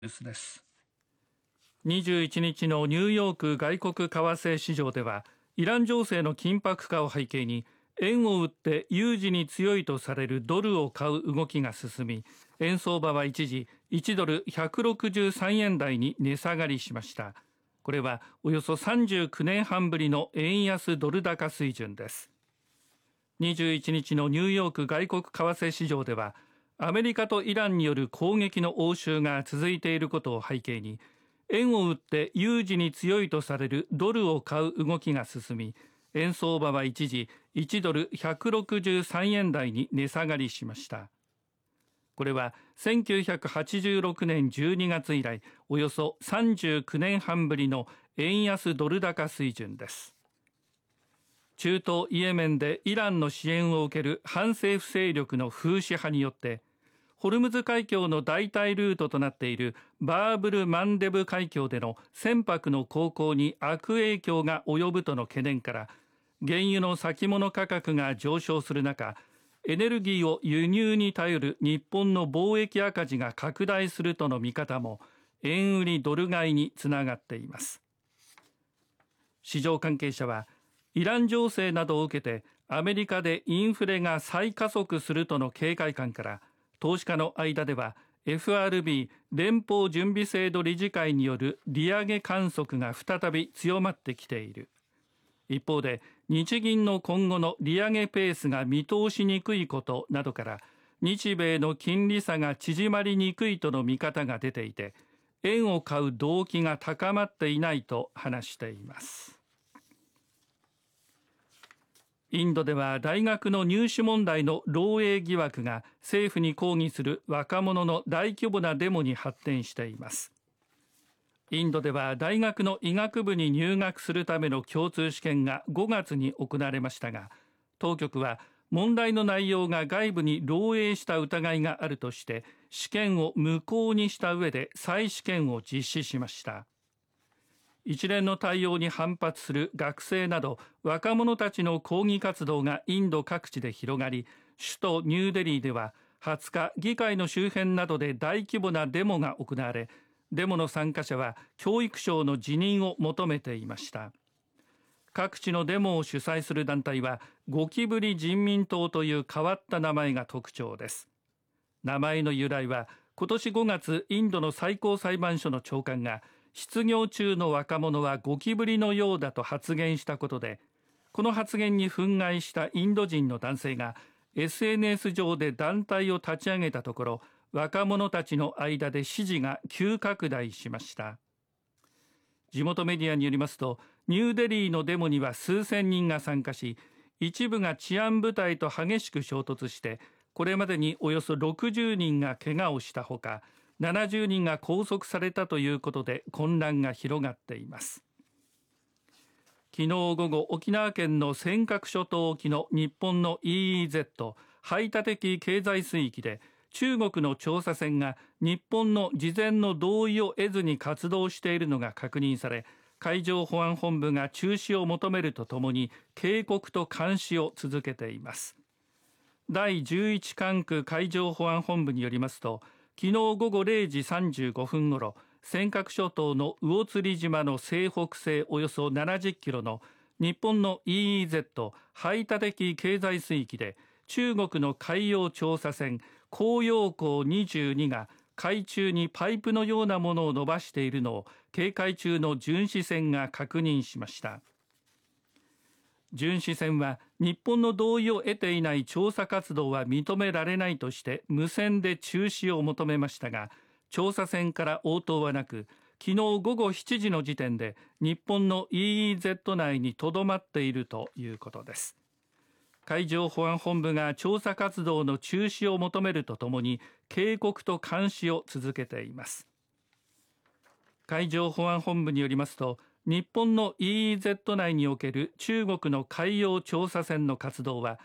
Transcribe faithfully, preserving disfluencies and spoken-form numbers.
ニュースです。 にじゅういちにちのニューヨーク外国為替市場では、イラン情勢の緊迫化を背景に円を売って有事に強いとされるドルを買う動きが進み、円相場は一時いちドルひゃくろくじゅうさんえん台に値下がりしました。これはおよそさんじゅうきゅうねんはんぶりの円安ドル高水準です。にじゅういちにちのニューヨーク外国為替市場では、アメリカとイランによる攻撃の応酬が続いていることを背景に、円を売って有事に強いとされるドルを買う動きが進み、円相場は一時いちドルひゃくろくじゅうさんえん台に値下がりしました。これはせんきゅうひゃくはちじゅうろくねんじゅうにがつ以来、およそさんじゅうきゅうねんはんぶりの円安ドル高水準です。中東イエメンでイランの支援を受ける反政府勢力のフーシ派によって、ホルムズ海峡の代替ルートとなっているバーブルマンデブ海峡での船舶の航行に悪影響が及ぶとの懸念から、原油の先物価格が上昇する中、エネルギーを輸入に頼る日本の貿易赤字が拡大するとの見方も円売りドル買いにつながっています。市場関係者は、イラン情勢などを受けてアメリカでインフレが再加速するとの警戒感から、投資家の間では エフアールビー 連邦準備制度理事会による利上げ観測が再び強まってきている。一方で日銀の今後の利上げペースが見通しにくいことなどから、日米の金利差が縮まりにくいとの見方が出ていて、円を買う動機が高まっていないと話しています。インドでは大学の入試問題の漏洩疑惑が政府に抗議する若者の大規模なデモに発展しています。インドでは大学の医学部に入学するための共通試験がごがつに行われましたが、当局は問題の内容が外部に漏洩した疑いがあるとして試験を無効にした上で再試験を実施しました。一連の対応に反発する学生など若者たちの抗議活動がインド各地で広がり、首都ニューデリーでははつか議会の周辺などで大規模なデモが行われ、デモの参加者は教育省の辞任を求めていました。各地のデモを主催する団体はゴキブリ人民党という変わった名前が特徴です。名前の由来は今年ごがつ、インドの最高裁判所の長官が失業中の若者はゴキブリのようだと発言したことで、この発言に憤慨したインド人の男性が エスエヌエス 上で団体を立ち上げたところ、若者たちの間で支持が急拡大しました。地元メディアによりますと、ニューデリーのデモには数千人が参加し、一部が治安部隊と激しく衝突して、これまでにおよそろくじゅうにんが怪我をしたほか、ななじゅうにんが拘束されたということで混乱が広がっています。昨日午後、沖縄県の尖閣諸島沖の日本の イーイーゼット 排他的経済水域で、中国の調査船が日本の事前の同意を得ずに活動しているのが確認され、海上保安本部が中止を求めるとともに警告と監視を続けています。だいじゅういち管区海上保安本部によりますと、昨日午後れいじさんじゅうごふんごろ、尖閣諸島の魚釣島の西北西およそななじゅっキロの日本の イーイーゼット 排他的経済水域で、中国の海洋調査船広陽光にじゅうにが海中にパイプのようなものを伸ばしているのを警戒中の巡視船が確認しました。巡視船は日本の同意を得ていない調査活動は認められないとして無線で中止を求めましたが、調査船から応答はなく、昨日午後しちじの時点で日本の イーイーゼット 内にとどまっているということです。海上保安本部が調査活動の中止を求めるとともに警告と監視を続けています。海上保安本部によりますと、日本の イーイーゼット 内における中国の海洋調査船の活動は